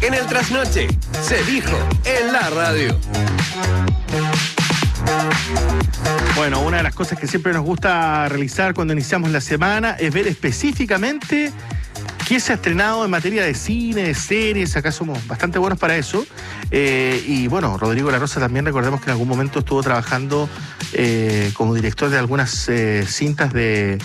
en el trasnoche. Se dijo en la radio. Bueno, una de las cosas que siempre nos gusta realizar cuando iniciamos la semana es ver específicamente qué se ha estrenado en materia de cine, de series. Acá somos bastante buenos para eso. Y bueno, Rodrigo La Rosa también, recordemos que en algún momento estuvo trabajando como director de algunas cintas de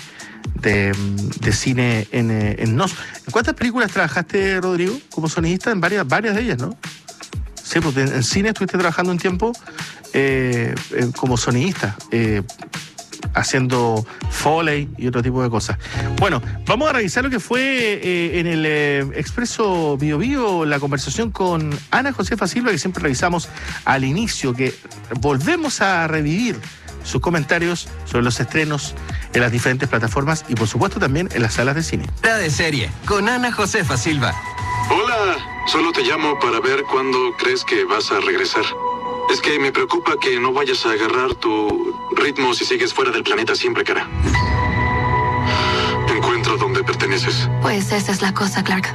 cine en NOS. ¿En cuántas películas trabajaste, Rodrigo, como sonidista? En varias de ellas, ¿no? Sí, pues en cine estuviste trabajando un tiempo como sonidista, haciendo Foley y otro tipo de cosas. Bueno, vamos a revisar lo que fue en el Expreso Bio Bio, la conversación con Ana Josefa Silva, que siempre revisamos al inicio, que volvemos a revivir sus comentarios sobre los estrenos en las diferentes plataformas y por supuesto también en las salas de cine. La de serie, con Ana Josefa Silva. Hola, solo te llamo para ver cuándo crees que vas a regresar. Es que me preocupa que no vayas a agarrar tu ritmo si sigues fuera del planeta siempre, cara. Encuentro dónde perteneces. Pues esa es la cosa, Clark.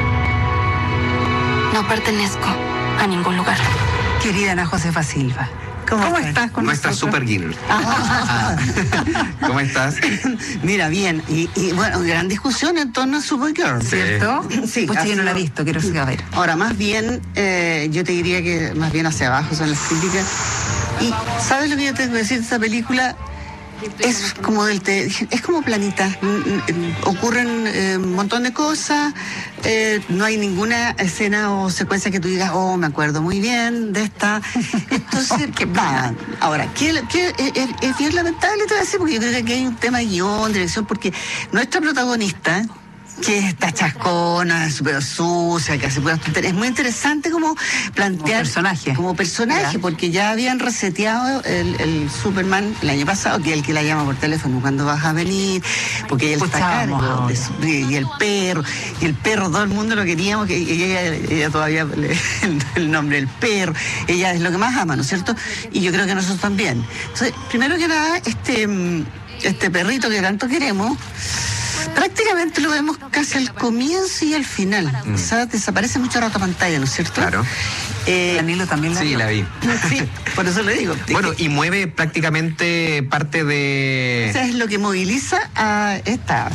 No pertenezco a ningún lugar. Querida Ana Josefa Silva, ¿cómo estás con nuestra super girl? ¿Cómo estás? Mira, bien. Y bueno, gran discusión en torno a Supergirl, ¿cierto? Sí. Pues yo no la he visto, quiero saber. Ahora, más bien, yo te diría que más bien hacia abajo son las críticas. Y ¿sabes lo que yo tengo que decir de esta película? Es como planita. Ocurren un montón de cosas. No hay ninguna escena o secuencia que tú digas, oh, me acuerdo muy bien de esta. Entonces, nada. Ahora, ¿qué es bien lamentable, te voy a decir, porque yo creo que aquí hay un tema de guión, dirección, porque nuestra protagonista, que es esta chascona, súper sucia, que hace puras tonterías. Es muy interesante como plantear... Como personaje, ¿ya? Porque ya habían reseteado el Superman el año pasado, que es el que la llama por teléfono cuando vas a venir, porque él está a cargo y el perro, todo el mundo lo queríamos, que ella todavía el nombre del perro, ella es lo que más ama, ¿no es cierto? Y yo creo que nosotros también. Entonces, primero que nada, este perrito que tanto queremos, prácticamente lo vemos casi al comienzo y al final. O sea, desaparece mucho rato a pantalla, ¿no es cierto? Claro. Danilo también la vio. Sí, la vi. Sí, por eso le digo. Bueno, y mueve prácticamente parte de... Eso es lo que moviliza a esta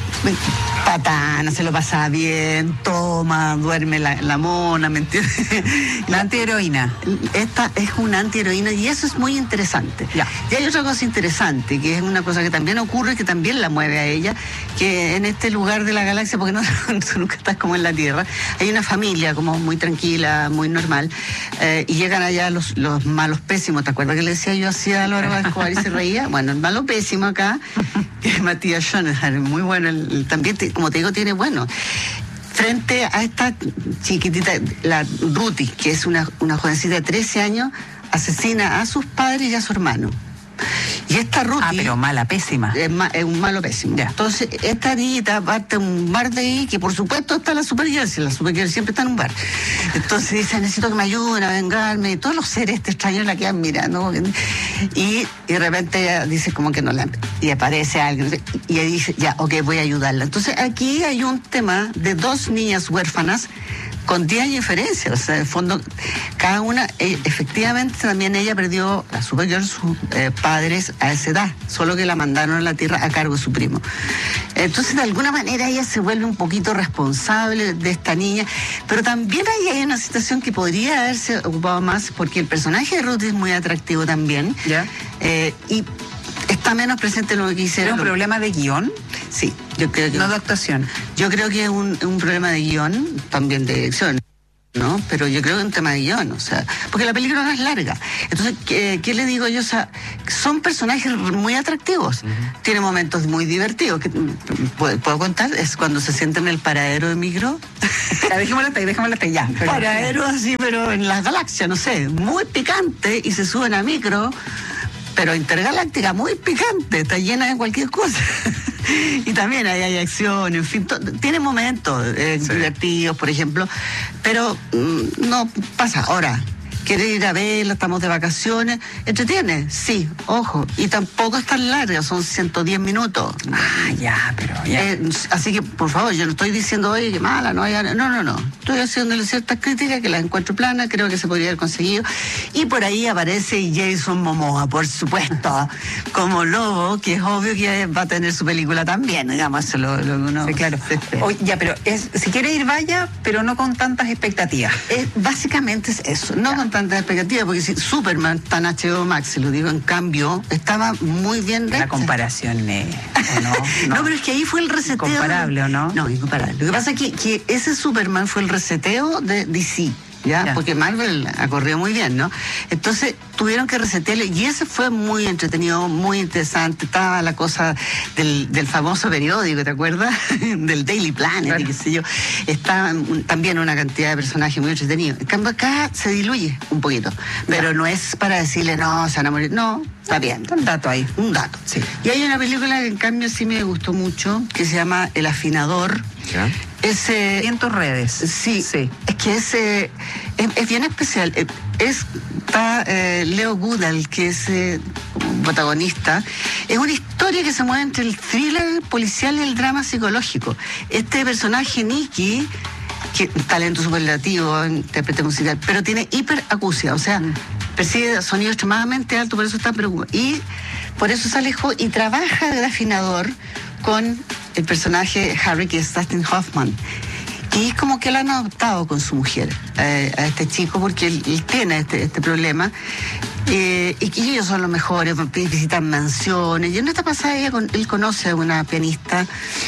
patana, se lo pasa bien, toma, duerme la mona, ¿me entiendes? La antiheroína. Esta es una antiheroína y eso es muy interesante. Ya. Y hay otra cosa interesante, que es una cosa que también ocurre, que también la mueve a ella, que en este lugar de la galaxia, porque tú nunca estás como en la Tierra, hay una familia como muy tranquila, muy normal, y llegan allá los malos pésimos. ¿Te acuerdas que le decía yo así a Laura Escobar y se reía? Bueno, el malo pésimo acá, que es Matías Schoenherr, muy bueno, también como te digo, tiene bueno. Frente a esta chiquitita, la Ruthie, que es una jovencita de 13 años, asesina a sus padres y a su hermano. Y esta Ruthie... pero mala, pésima. Es un malo pésimo. Ya. Entonces, esta niñita parte a un bar de ahí, que por supuesto está la Supergirl, si la Supergirl siempre está en un bar. Entonces dice, necesito que me ayuden a vengarme. Y todos los seres extraños la quedan mirando. Y de repente ella dice como que no la... Y aparece alguien. Y ella dice, ya, ok, voy a ayudarla. Entonces, aquí hay un tema de dos niñas huérfanas con 10 años de diferencia. O sea, en el fondo, cada una, efectivamente también ella perdió a Supergirl, sus padres a esa edad, solo que la mandaron a la Tierra a cargo de su primo. Entonces, de alguna manera, ella se vuelve un poquito responsable de esta niña, pero también ahí hay una situación que podría haberse ocupado más, porque el personaje de Ruth es muy atractivo también. ¿Ya? Y está menos presente en lo que hicieron. ¿Es un problema de guión? Sí, yo creo que... No de actuación. Yo creo que es un problema de guión, también de dirección, ¿no? Pero yo creo que es un tema de guión, o sea, porque la película no es larga. Entonces, ¿qué le digo yo? O sea, son personajes muy atractivos. Tiene momentos muy divertidos. Que, ¿puedo contar? Es cuando se sientan en el paradero de micro. Dejémosla hasta ya. Paradero así, pero en las galaxias, no sé, muy picante, y se suben a micro, pero intergaláctica, muy picante, está llena de cualquier cosa. Y también hay acción, en fin, tiene momentos divertidos, por ejemplo, pero no pasa. Ahora, ¿Quieres ir a verla? Estamos de vacaciones. ¿Entretiene? Sí, ojo. Y tampoco es tan larga, son 110 minutos. Ah, ya, pero ya. Así que, por favor, yo no estoy diciendo, oye, qué mala, no. Estoy haciéndole ciertas críticas que las encuentro planas, creo que se podría haber conseguido. Y por ahí aparece Jason Momoa, por supuesto, como lobo, que es obvio que va a tener su película también, digamos, eso lo que uno... Sí, claro. Oye, ya, pero si quiere ir, vaya, pero no con tantas expectativas. Básicamente es eso, no con tantas expectativas, porque si Superman está en HBO Max, se lo digo, en cambio, estaba muy bien La comparación, ¿o no? No, pero es que ahí fue el reseteo. ¿Incomparable o no? No, incomparable. Lo que pasa es que ese Superman fue el reseteo de DC. ¿Ya? Porque Marvel ha corrido muy bien, ¿no? Entonces tuvieron que resetearle y ese fue muy entretenido, muy interesante. Estaba la cosa del famoso periódico, ¿te acuerdas? Del Daily Planet, claro. Y qué sé yo. Estaba también una cantidad de personajes muy entretenidos. En cambio acá se diluye un poquito, pero no es para decirle, no, se van a morir. No, está bien. Un dato ahí. Un dato, sí. Y hay una película que en cambio sí me gustó mucho, que se llama El Afinador. ¿Ya? Ese, en tus redes. Sí. Es que ese es bien especial. Está Leo Goodall, que es protagonista. Es una historia que se mueve entre el thriller policial y el drama psicológico. Este personaje, Nicky, que talento superlativo, intérprete musical, pero tiene hiperacusia, o sea, percibe sonido extremadamente alto, por eso está preocupado. Y por eso se alejó y trabaja de afinador con el personaje Harry, que es Dustin Hoffman. Y es como que lo han adoptado con su mujer, a este chico, porque él tiene este problema. Y ellos son los mejores, visitan mansiones. Y en esta pasada él conoce a una pianista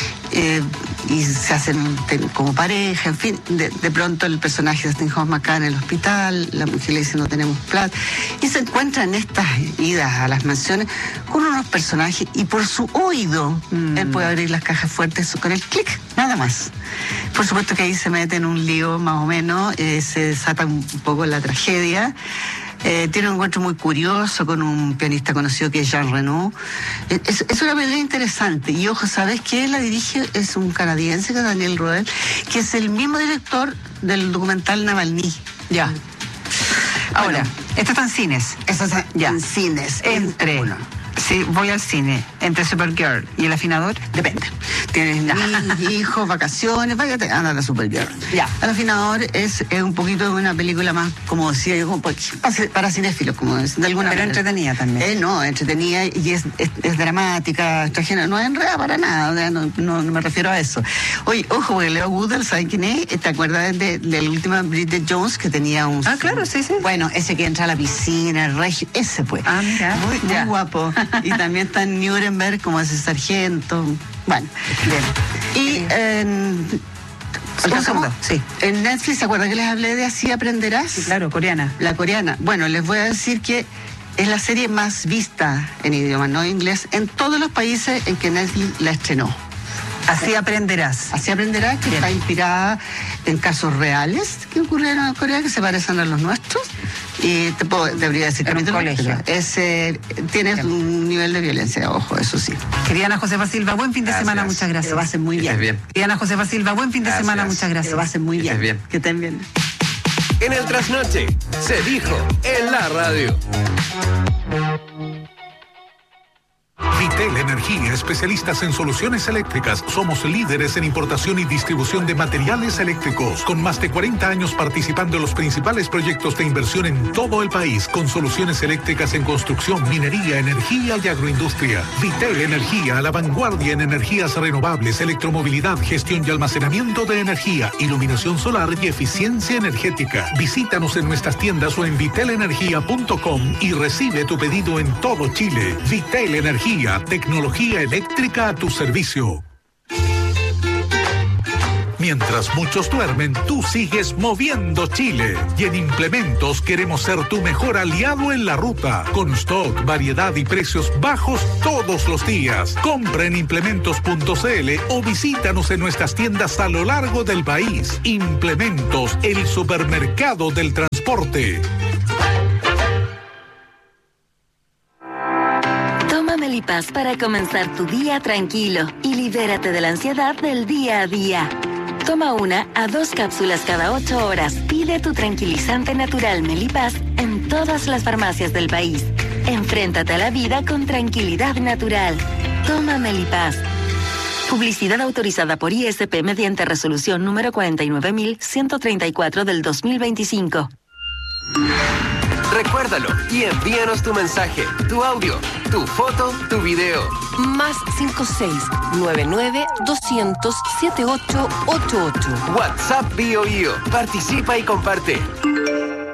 y se hacen como pareja, en fin. De pronto el personaje de Dustin Hoffman acá en el hospital, la mujer le dice no tenemos plata. Y se encuentran en estas idas a las mansiones con unos personajes y por su oído él puede abrir las cajas fuertes con el clic, nada más. Por supuesto que ahí se mete en un lío más o menos, se desata un poco la tragedia. Tiene un encuentro muy curioso con un pianista conocido que es Jean Reno. Es una película interesante. Y ojo, ¿sabes qué? La dirige es un canadiense, que es Daniel Roel, que es el mismo director del documental Navalny. Ya. Ahora, esto está en cines. Eso está en cines. Sí, voy al cine, entre Supergirl y El Afinador, depende. Tienes hijos, vacaciones, váyate, anda a Supergirl. Ya. El Afinador es un poquito de una película más, como decía yo, como para cinéfilos, como de alguna manera. Pero entretenida también. No, entretenida y es dramática, extranjera, no es enredada para nada, no me refiero a eso. Oye, ojo, porque Leo Goodall, ¿sabes quién es? ¿Te acuerdas de la última Bridget Jones que tenía un... Ah, claro, sí. Bueno, ese que entra a la piscina, el regio, ese pues. Ah, mira. Muy guapo. Y también está en Nuremberg como ese sargento. Bueno, bien. Y en Netflix, ¿se acuerdan que les hablé de Así Aprenderás? Sí, claro, coreana. La coreana. Bueno, les voy a decir que es la serie más vista en idioma no inglés en todos los países en que Netflix la estrenó. Así Aprenderás. Así Aprenderás, que está inspirada en casos reales que ocurrieron en Corea, que se parecen a los nuestros. Y debería decir en un colegio. Tiene un nivel de violencia, ojo, eso sí. Querida Ana Josefa Silva, buen fin de semana, muchas gracias. Que lo pasen muy bien. Querida Ana Josefa Silva, buen fin de semana, muchas gracias. Que lo pasen muy bien. Que estén bien. En el trasnoche, se dijo en la radio. Vitel Energía, especialistas en soluciones eléctricas. Somos líderes en importación y distribución de materiales eléctricos, con más de 40 años participando en los principales proyectos de inversión en todo el país, con soluciones eléctricas en construcción, minería, energía y agroindustria. Vitel Energía, a la vanguardia en energías renovables, electromovilidad, gestión y almacenamiento de energía, iluminación solar y eficiencia energética. Visítanos en nuestras tiendas o en vitelenergia.com y recibe tu pedido en todo Chile. Vitel Energía, tecnología eléctrica a tu servicio. Mientras muchos duermen, tú sigues moviendo Chile. Y en Implementos queremos ser tu mejor aliado en la ruta. Con stock, variedad y precios bajos todos los días. Compra en implementos.cl o visítanos en nuestras tiendas a lo largo del país. Implementos, el supermercado del transporte. Melipaz para comenzar tu día tranquilo y libérate de la ansiedad del día a día. Toma 1 a 2 cápsulas cada 8 horas. Pide tu tranquilizante natural Melipaz en todas las farmacias del país. Enfréntate a la vida con tranquilidad natural. Toma Melipaz. Publicidad autorizada por ISP mediante resolución número 49.134 del 2025. Recuérdalo y envíanos tu mensaje, tu audio, tu foto, tu video. Más 56-99-200-7888. WhatsApp Bio. Participa y comparte.